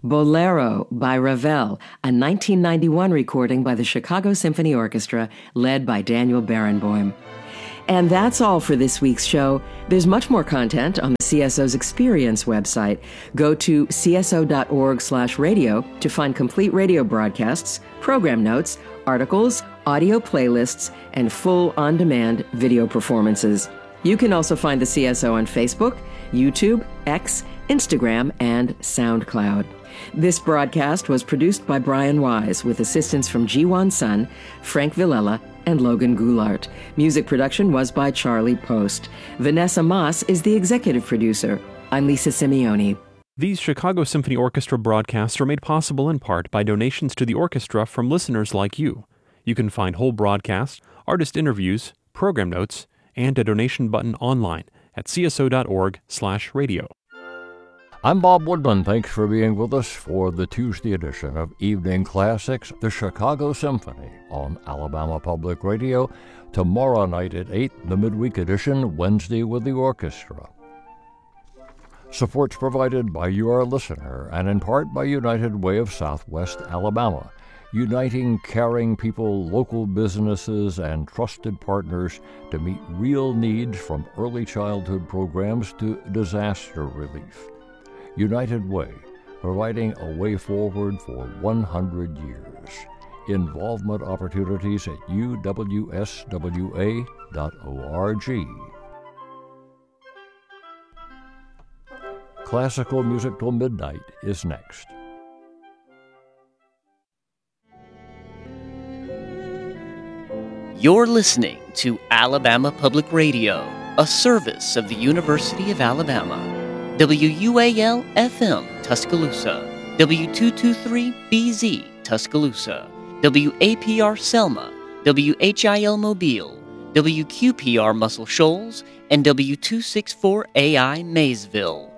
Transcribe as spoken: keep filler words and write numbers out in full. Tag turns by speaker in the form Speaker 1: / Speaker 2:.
Speaker 1: Bolero by Ravel, a nineteen ninety-one recording by the Chicago Symphony Orchestra, led by Daniel Barenboim. And that's all for this week's show. There's much more content on the C S O's Experience website. Go to c s o dot org slash radio to find complete radio broadcasts, program notes, articles, audio playlists, and full on-demand video performances. You can also find the C S O on Facebook, YouTube, X, Instagram, and SoundCloud. This broadcast was produced by Brian Wise with assistance from Jiwon Sun, Frank Villela, and Logan Goulart. Music production was by Charlie Post. Vanessa Moss is the executive producer. I'm Lisa Simeone.
Speaker 2: These Chicago Symphony Orchestra broadcasts are made possible in part by donations to the orchestra from listeners like you. You can find whole broadcasts, artist interviews, program notes, and a donation button online at c s o dot org slash radio.
Speaker 3: I'm Bob Woodman. Thanks for being with us for the Tuesday edition of Evening Classics, the Chicago Symphony on Alabama Public Radio. Tomorrow night at eight, the midweek edition, Wednesday with the orchestra. Support's provided by you, our listener, and in part by United Way of Southwest Alabama, uniting caring people, local businesses, and trusted partners to meet real needs from early childhood programs to disaster relief. United Way, providing a way forward for one hundred years. Involvement opportunities at u w s w a dot org. Classical Music Till Midnight is next.
Speaker 4: You're listening to Alabama Public Radio, a service of the University of Alabama. W U A L F M Tuscaloosa, W two twenty-three B Z Tuscaloosa, W A P R Selma, W H I L Mobile, W Q P R Muscle Shoals, and W two sixty-four A I Maysville.